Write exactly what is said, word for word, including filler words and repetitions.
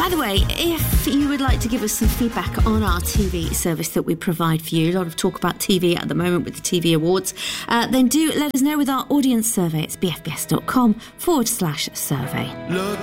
By the way, if you would like to give us some feedback on our T V service that we provide for you, a lot of talk about T V at the moment with the T V Awards, uh, then do let us know with our audience survey. It's bfbs.com forward slash survey. Look.